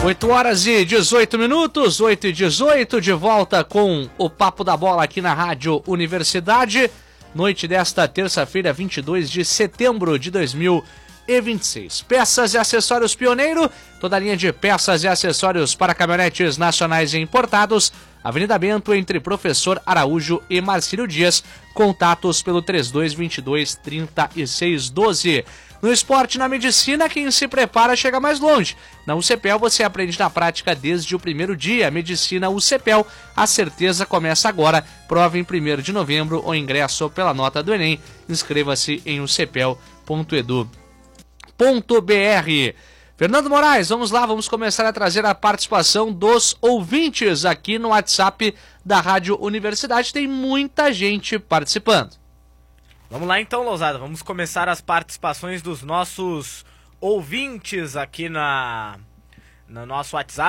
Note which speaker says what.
Speaker 1: 8h18, 8h18, de volta com o Papo da Bola aqui na Rádio Universidade. Noite desta terça-feira, 22 de setembro de 2026. Peças e acessórios Pioneiro, toda a linha de peças e acessórios para caminhonetes nacionais e importados. Avenida Bento, entre Professor Araújo e Marcílio Dias. Contatos pelo 3222-3612. No esporte e na medicina, quem se prepara chega mais longe. Na UCPEL você aprende na prática desde o primeiro dia. Medicina UCPEL, a certeza começa agora. Prova em 1º de novembro ou ingresso pela nota do Enem. Inscreva-se em ucpel.edu.br. Fernando Moraes, vamos lá, vamos começar a trazer a participação dos ouvintes aqui no WhatsApp da Rádio Universidade. Tem muita gente participando.
Speaker 2: Vamos lá então, Lousada, vamos começar as participações dos nossos ouvintes aqui no nosso WhatsApp.